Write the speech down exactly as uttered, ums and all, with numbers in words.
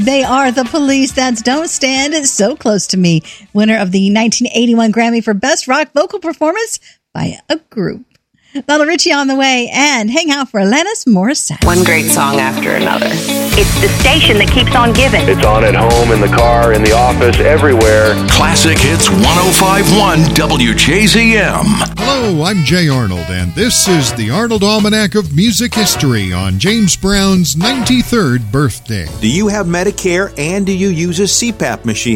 They are The Police. That's Don't Stand So Close to Me, winner of the nineteen eighty-one Grammy for Best Rock Vocal Performance by a Group. Lionel Richie on the way, and hang out for Alanis Morissette. One great song after another. It's the station that keeps on giving. It's on at home, in the car, in the office, everywhere. Classic Hits one oh five point one W J Z M. Hello, I'm Jay Arnold, and this is the Arnold Almanac of Music History on James Brown's ninety-third birthday. Do you have Medicare and do you use a C PAP machine?